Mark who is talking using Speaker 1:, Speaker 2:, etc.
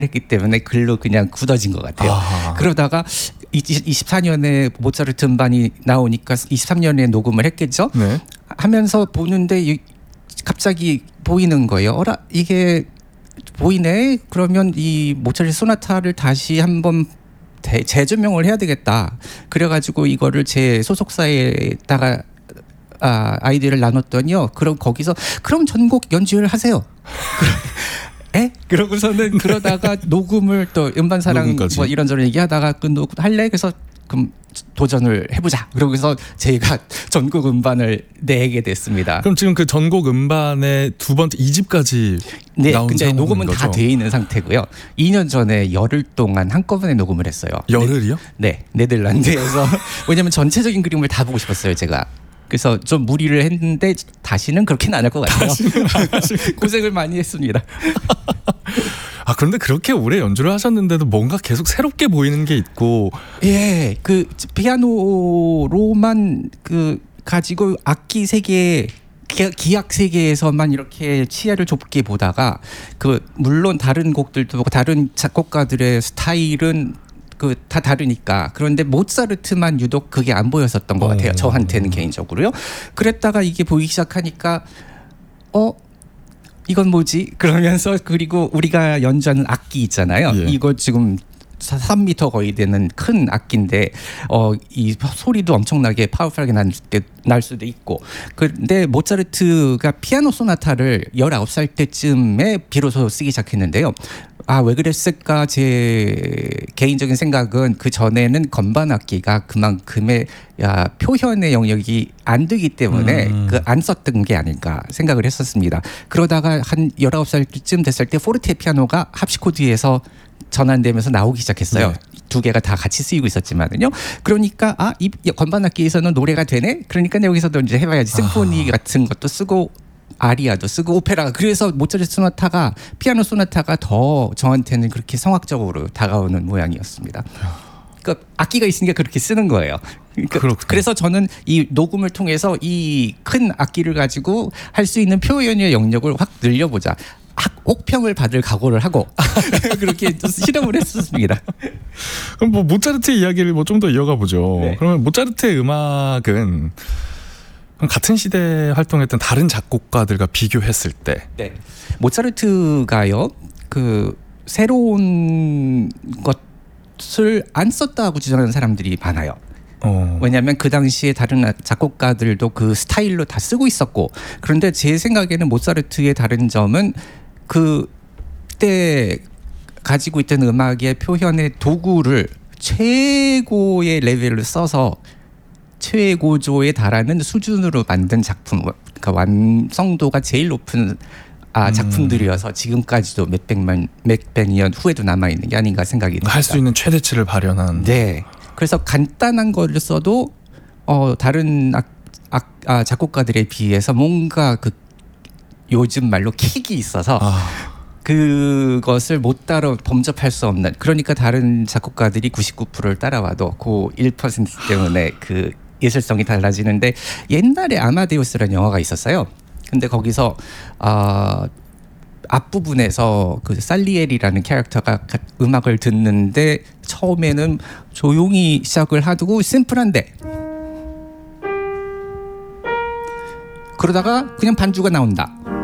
Speaker 1: 했기 때문에 글로 그냥 굳어진 것 같아요. 그러다가 24년에 모차르트 음반이 나오니까 23년에 녹음을 했겠죠.
Speaker 2: 네.
Speaker 1: 하면서 보는데 갑자기 보이는 거예요. 어라 이게 보이네. 그러면 이 모차르트 소나타를 다시 한번 재조명을 해야 되겠다. 그래가지고 이거를 제 소속사에다가 아이디어를 나눴더니요. 그럼 거기서 그럼 전곡 연주를 하세요. 에? 그러고서는 그러다가 녹음을 또 음반사랑 뭐 이런저런 얘기하다가 할래? 그래서 그럼 도전을 해보자. 그러고서 제가 전곡 음반을 내게 됐습니다.
Speaker 2: 그럼 지금 그 전곡 음반의 두 번째 2집까지
Speaker 1: 네,
Speaker 2: 나온
Speaker 1: 근데 녹음은
Speaker 2: 거죠?
Speaker 1: 다 돼 있는 상태고요. 2년 전에 열흘 동안 한꺼번에 녹음을 했어요.
Speaker 2: 열흘이요?
Speaker 1: 네, 네덜란드에서. 왜냐면 전체적인 그림을 다 보고 싶었어요, 제가. 그래서 좀 무리를 했는데 다시는 그렇게는 안 할 것 같아요. 고생을 많이 했습니다.
Speaker 2: 그런데 그렇게 오래 연주를 하셨는데도 뭔가 계속 새롭게 보이는 게 있고.
Speaker 1: 예, 그 피아노로만 가지고 악기 세계, 기악 세계에서만 이렇게 시야를 좁게 보다가 물론 다른 곡들도 보고 다른 작곡가들의 스타일은 다 다르니까. 그런데 모차르트만 유독 그게 안 보였었던 것 같아요. 저한테는 개인적으로요. 그랬다가 이게 보이기 시작하니까 이건 뭐지? 그러면서 그리고 우리가 연주하는 악기 있잖아요.
Speaker 2: 예.
Speaker 1: 이거 지금 3m 거의 되는 큰 악기인데 이 소리도 엄청나게 파워풀하게 날 수도 있고. 근데 모차르트가 피아노 소나타를 19살 때쯤에 비로소 쓰기 시작했는데요. 왜 그랬을까? 제 개인적인 생각은 그 전에는 건반 악기가 그만큼의 표현의 영역이 안 되기 때문에 안 썼던 게 아닐까 생각을 했었습니다. 그러다가 한 19살쯤 됐을 때 포르테 피아노가 합시코드에서 전환되면서 나오기 시작했어요. 네. 두 개가 다 같이 쓰이고 있었지만은요. 그러니까 이 건반 악기에서는 노래가 되네. 그러니까 여기서도 이제 해봐야지. 심포니 같은 것도 쓰고 아리아도 쓰고 오페라. 그래서 모차르트 소나타가 피아노 소나타가 더 저한테는 그렇게 성악적으로 다가오는 모양이었습니다. 그러니까 악기가 있으니까 그렇게 쓰는 거예요. 그래서 저는 이 녹음을 통해서 이 큰 악기를 가지고 할 수 있는 표현의 영역을 확 늘려보자. 혹평을 받을 각오를 하고 그렇게 실험을 했었습니다.
Speaker 2: 그럼 모차르트 이야기를 좀 더 이어가 보죠. 네. 그러면 모차르트의 음악은 같은 시대에 활동했던 다른 작곡가들과 비교했을 때,
Speaker 1: 네. 모차르트가요, 새로운 것을 안 썼다고 주장하는 사람들이 많아요. 왜냐하면 그 당시에 다른 작곡가들도 그 스타일로 다 쓰고 있었고. 그런데 제 생각에는 모차르트의 다른 점은 그때 가지고 있던 음악의 표현의 도구를 최고의 레벨로 써서 최고조에 달하는 수준으로 만든 작품, 그러니까 완성도가 제일 높은 작품들이어서 지금까지도 몇백 년 후에도 남아있는 게 아닌가 생각이 듭니다.
Speaker 2: 할 수 있는 최대치를 발현한.
Speaker 1: 네. 그래서 간단한 거를 써도 다른 작곡가들에 비해서 뭔가 요즘 말로 킥이 있어서 그것을 못 따라 범접할 수 없는. 그러니까 다른 작곡가들이 99%를 따라와도 그 1% 때문에 그 예술성이 달라지는데, 옛날에 아마데우스라는 영화가 있었어요. 근데 거기서 앞부분에서 살리에리라는 캐릭터가 음악을 듣는데 처음에는 조용히 시작을 하고 심플한데 그러다가 그냥 반주가 나온다.